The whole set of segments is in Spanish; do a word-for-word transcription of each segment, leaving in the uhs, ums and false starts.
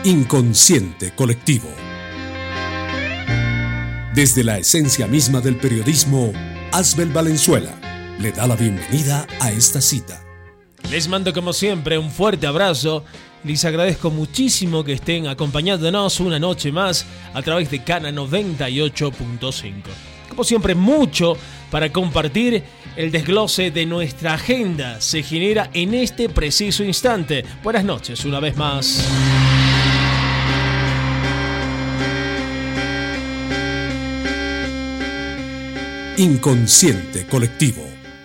Inconsciente colectivo. Desde la esencia misma del periodismo, Asbel Valenzuela le da la bienvenida a esta cita. Les mando como siempre un fuerte abrazo. Les agradezco muchísimo que estén acompañándonos una noche más a través de Cana noventa y ocho punto cinco. Como siempre, mucho para compartir. El desglose de nuestra agenda se genera en este preciso instante. Buenas noches una vez más. Inconsciente colectivo.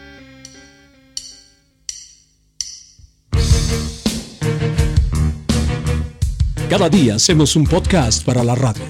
Cada día hacemos un podcast para la radio.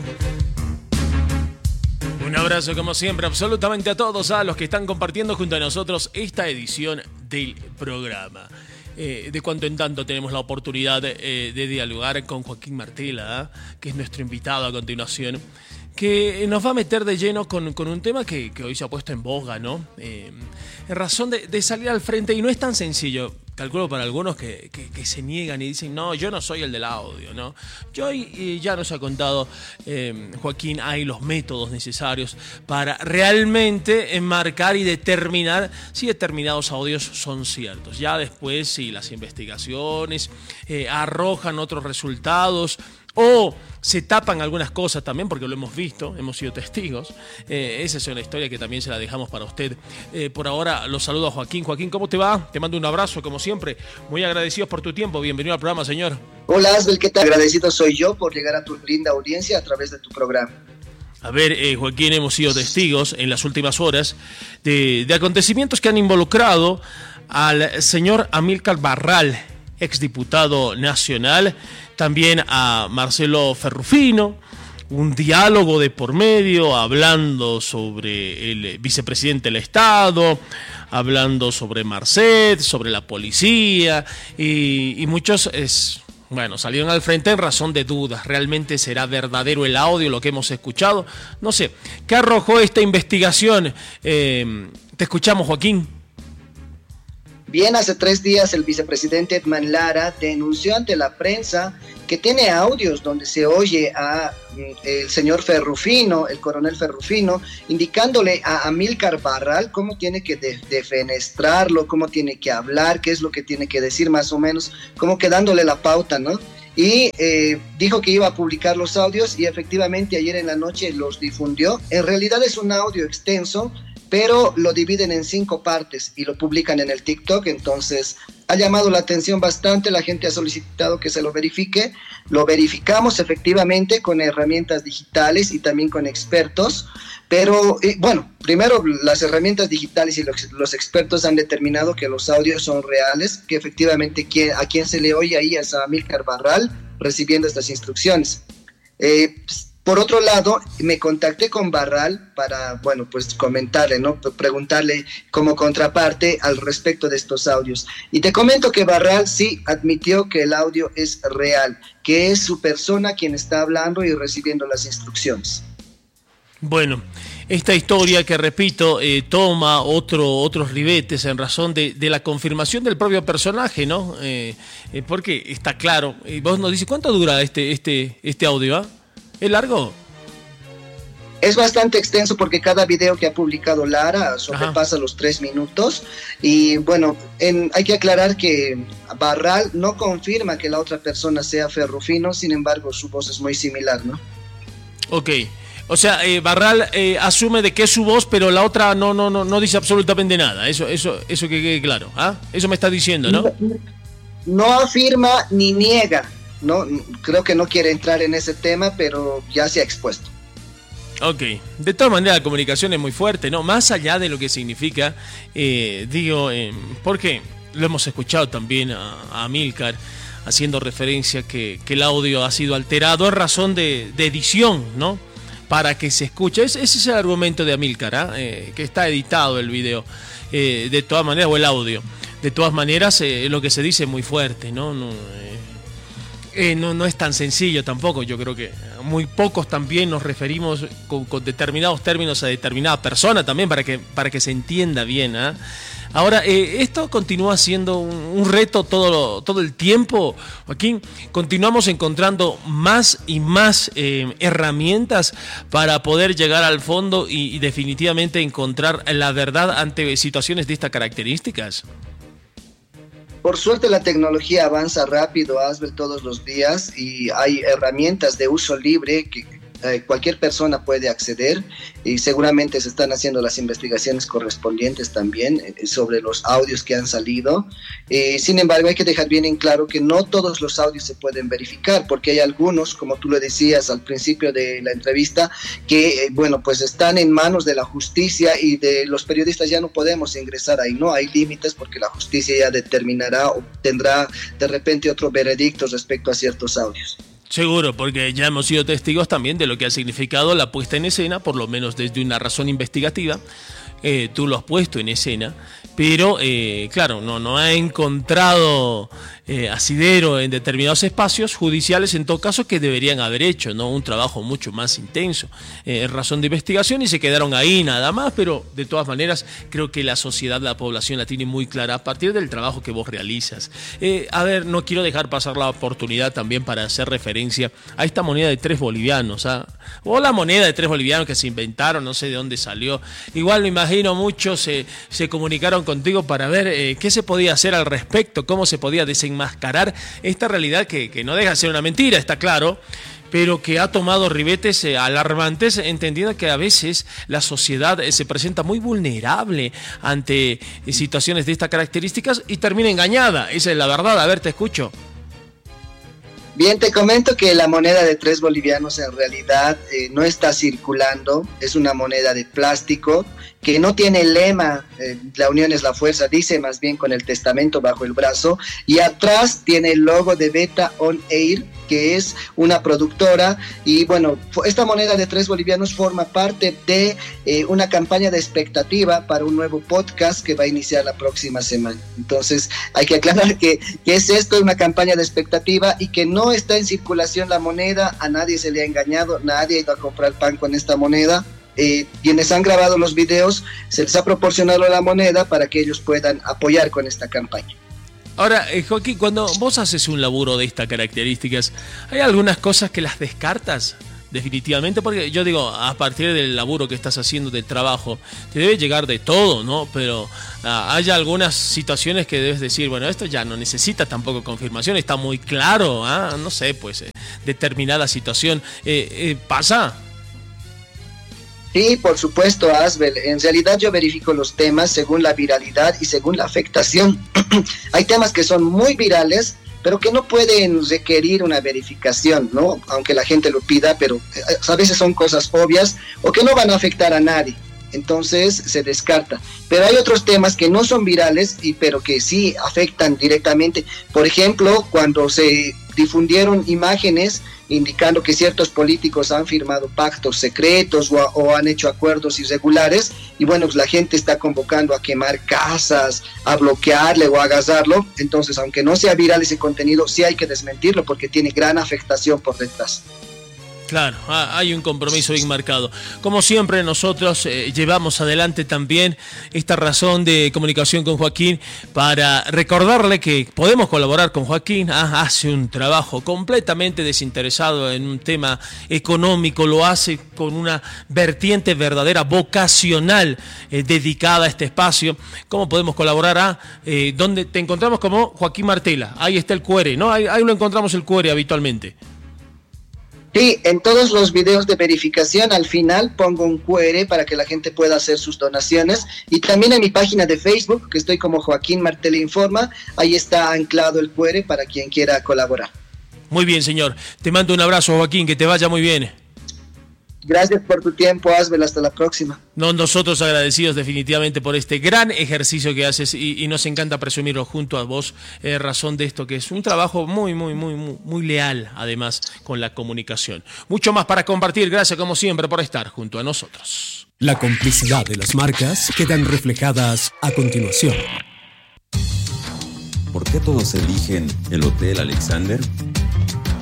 Un abrazo como siempre absolutamente a todos, a los que están compartiendo junto a nosotros esta edición del programa. Eh, de cuando en tanto tenemos la oportunidad eh, de dialogar con Joaquín Martela, ¿eh? que es nuestro invitado a continuación, que nos va a meter de lleno con, con un tema que, que hoy se ha puesto en boga, ¿no? Eh, en razón de, de salir al frente, y no es tan sencillo. Calculo para algunos que, que, que se niegan y dicen, no, yo no soy el del audio, ¿no? Yo y ya nos ha contado eh, Joaquín, hay los métodos necesarios para realmente enmarcar y determinar si determinados audios son ciertos. Ya después, si las investigaciones eh, arrojan otros resultados o se tapan algunas cosas también, porque lo hemos visto, hemos sido testigos. Eh, esa es una historia que también se la dejamos para usted. Eh, por ahora los saludo a Joaquín. Joaquín, ¿cómo te va? Te mando un abrazo, como siempre. Muy agradecidos por tu tiempo. Bienvenido al programa, señor. Hola, Asbel, ¿qué tal? Agradecido soy yo por llegar a tu linda audiencia a través de tu programa. A ver, eh, Joaquín, hemos sido testigos en las últimas horas de, de acontecimientos que han involucrado al señor Amílcar Barral, exdiputado nacional, también a Marcelo Ferrufino, un diálogo de por medio, hablando sobre el vicepresidente del Estado, hablando sobre Marcet, sobre la policía, y, y muchos es, bueno, salieron al frente en razón de dudas. ¿Realmente será verdadero el audio, lo que hemos escuchado? No sé, ¿qué arrojó esta investigación? Eh, te escuchamos, Joaquín. Bien, hace tres días el vicepresidente Edman Lara denunció ante la prensa que tiene audios donde se oye a el señor Ferrufino, el coronel Ferrufino, indicándole a Amílcar Barral cómo tiene que de- defenestrarlo, cómo tiene que hablar, qué es lo que tiene que decir más o menos, como que dándole la pauta, ¿no? Y eh, dijo que iba a publicar los audios y efectivamente ayer en la noche los difundió. En realidad es un audio extenso, pero lo dividen en cinco partes y lo publican en el TikTok, entonces ha llamado la atención bastante, la gente ha solicitado que se lo verifique, lo verificamos efectivamente con herramientas digitales y también con expertos, pero eh, bueno, primero las herramientas digitales y los, los expertos han determinado que los audios son reales, que efectivamente quien, a quien se le oye ahí es a Amílcar Barral recibiendo estas instrucciones. Eh, Por otro lado, me contacté con Barral para, bueno, pues comentarle, ¿no? Preguntarle como contraparte al respecto de estos audios. Y te comento que Barral sí admitió que el audio es real, que es su persona quien está hablando y recibiendo las instrucciones. Bueno, esta historia que, repito, eh, toma otro, otros ribetes en razón de, de la confirmación del propio personaje, ¿no? Eh, eh, porque está claro, y vos nos dices, ¿cuánto dura este, este, este audio, ah? ¿Es largo? Es bastante extenso porque cada video que ha publicado Lara sobrepasa Ajá. los tres minutos. Y bueno, en, hay que aclarar que Barral no confirma que la otra persona sea Ferrufino, sin embargo su voz es muy similar, ¿no? Ok, o sea, eh, Barral eh, asume de que es su voz, pero la otra no, no, no, no dice absolutamente nada. Eso, eso, eso que quede claro, ¿ah? Eso me está diciendo, ¿no? No, no afirma ni niega. No, creo que no quiere entrar en ese tema, pero ya se ha expuesto. Ok, de todas maneras la comunicación es muy fuerte, ¿no? Más allá de lo que significa, eh, digo, eh, porque lo hemos escuchado también a, a Amílcar haciendo referencia que, que el audio ha sido alterado en razón de, de edición, ¿no? Para que se escuche, ese, ese es el argumento de Amílcar, ¿eh? Eh, que está editado el video, eh, de todas maneras, o el audio. De todas maneras, eh, lo que se dice es muy fuerte, ¿no? no eh, Eh, no, no es tan sencillo tampoco. Yo creo que muy pocos también nos referimos con, con determinados términos a determinada persona también para que, para que se entienda bien, ¿eh? Ahora, eh, esto continúa siendo un, un reto todo, todo el tiempo, Joaquín. Continuamos encontrando más y más eh, herramientas para poder llegar al fondo y, y definitivamente encontrar la verdad ante situaciones de estas características. Por suerte la tecnología avanza rápido, Asbel, todos los días, y hay herramientas de uso libre que eh, cualquier persona puede acceder, y seguramente se están haciendo las investigaciones correspondientes también eh, sobre los audios que han salido. Eh, sin embargo, hay que dejar bien en claro que no todos los audios se pueden verificar, porque hay algunos, como tú lo decías al principio de la entrevista, que, eh, bueno, pues están en manos de la justicia, y de los periodistas ya no podemos ingresar ahí, ¿no? Hay límites porque la justicia ya determinará o tendrá de repente otro veredicto respecto a ciertos audios. Seguro, porque ya hemos sido testigos también de lo que ha significado la puesta en escena, por lo menos desde una razón investigativa. Eh, tú lo has puesto en escena, pero eh, claro, no, no ha encontrado eh, asidero en determinados espacios judiciales, en todo caso, que deberían haber hecho, ¿no? Un trabajo mucho más intenso eh, en razón de investigación, y se quedaron ahí nada más. Pero de todas maneras creo que la sociedad, la población la tiene muy clara a partir del trabajo que vos realizas. Eh, a ver, no quiero dejar pasar la oportunidad también para hacer referencia a esta moneda de tres bolivianos, ¿ah? O la moneda de tres bolivianos que se inventaron, no sé de dónde salió. Igual me imagino muchos se, se comunicaron contigo para ver eh, qué se podía hacer al respecto, cómo se podía desenmascarar esta realidad que, que no deja de ser una mentira, está claro, pero que ha tomado ribetes eh, alarmantes, entendiendo que a veces la sociedad eh, se presenta muy vulnerable ante eh, situaciones de estas características y termina engañada. Esa es la verdad. A ver, te escucho. Bien, te comento que la moneda de tres bolivianos en realidad eh, no está circulando, es una moneda de plástico que no tiene el lema, eh, la unión es la fuerza, dice más bien con el testamento bajo el brazo, y atrás tiene el logo de Beta On Air, que es una productora, y bueno, esta moneda de tres bolivianos forma parte de eh, una campaña de expectativa para un nuevo podcast que va a iniciar la próxima semana. Entonces hay que aclarar que, que es esto, una campaña de expectativa, y que no está en circulación la moneda, a nadie se le ha engañado, nadie ha ido a comprar pan con esta moneda. Eh, quienes han grabado los videos, se les ha proporcionado la moneda para que ellos puedan apoyar con esta campaña. Ahora, eh, Joaquín, cuando vos haces un laburo de estas características, ¿hay algunas cosas que las descartas definitivamente? Porque yo digo, a partir del laburo que estás haciendo, del trabajo, te debe llegar de todo, ¿no? Pero ah, hay algunas situaciones que debes decir, bueno, esto ya no necesita tampoco confirmación, está muy claro, ¿ah? No sé, pues, eh, determinada situación. Eh, eh, ¿Pasa? Sí, por supuesto, Asbel. En realidad yo verifico los temas según la viralidad y según la afectación. Hay temas que son muy virales, pero que no pueden requerir una verificación, ¿no? Aunque la gente lo pida, pero a veces son cosas obvias o que no van a afectar a nadie. Entonces se descarta. Pero hay otros temas que no son virales, y pero que sí afectan directamente. Por ejemplo, cuando se difundieron imágenes indicando que ciertos políticos han firmado pactos secretos o, o han hecho acuerdos irregulares, y bueno, pues la gente está convocando a quemar casas, a bloquearle o a agasarlo. Entonces, aunque no sea viral ese contenido, sí hay que desmentirlo porque tiene gran afectación por detrás. Claro, hay un compromiso bien marcado. Como siempre, nosotros eh, llevamos adelante también esta razón de comunicación con Joaquín para recordarle que podemos colaborar con Joaquín. Ah, hace un trabajo completamente desinteresado en un tema económico, lo hace con una vertiente verdadera, vocacional, eh, dedicada a este espacio. ¿Cómo podemos colaborar? Ah, eh, donde te encontramos como Joaquín Martela. Ahí está el Q R, ¿no? Ahí, ahí lo encontramos el Q R habitualmente. Sí, en todos los videos de verificación al final pongo un Q R para que la gente pueda hacer sus donaciones, y también en mi página de Facebook, que estoy como Joaquín Martela Informa, ahí está anclado el Q R para quien quiera colaborar. Muy bien, señor. Te mando un abrazo, Joaquín, que te vaya muy bien. Gracias por tu tiempo, Asbel, hasta la próxima. No, nosotros agradecidos definitivamente por este gran ejercicio que haces, y, y nos encanta presumirlo junto a vos, eh, razón de esto que es un trabajo muy, muy, muy, muy, muy leal, además, con la comunicación. Mucho más para compartir, gracias como siempre por estar junto a nosotros. La complicidad de las marcas quedan reflejadas a continuación. ¿Por qué todos eligen el Hotel Alexander?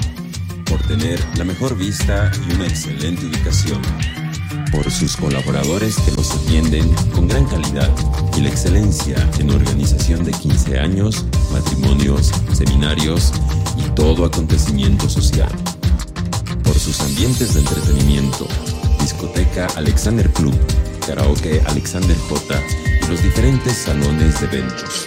por tener la mejor vista y una excelente ubicación, por sus colaboradores que los atienden con gran calidad y la excelencia en organización de quince años, matrimonios, seminarios y todo acontecimiento social, por sus ambientes de entretenimiento, discoteca Alexander Club, karaoke Alexander J y los diferentes salones de eventos,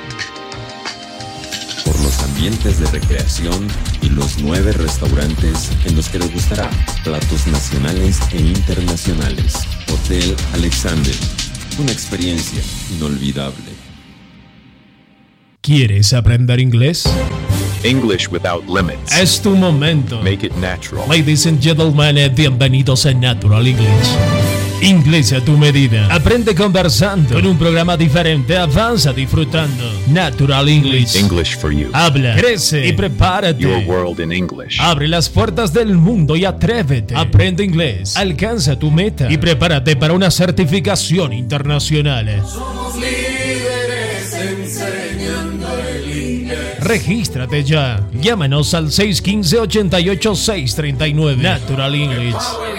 por los ambientes de recreación y los nueve restaurantes en los que les gustará platos nacionales e internacionales. Hotel Alexander, una experiencia inolvidable. ¿Quieres aprender inglés? English without limits. Es tu momento. Make it natural. Ladies and gentlemen, bienvenidos a Natural English. Inglés a tu medida. Aprende conversando. Con un programa diferente, avanza disfrutando. Natural English. English for you. Habla, crece y prepárate. Your world in English. Abre las puertas del mundo y atrévete. Aprende inglés. Alcanza tu meta y prepárate para una certificación internacional. Somos líderes enseñando el inglés. Regístrate ya. Llámanos al seis uno cinco, ocho ocho, seis tres nueve. Natural English.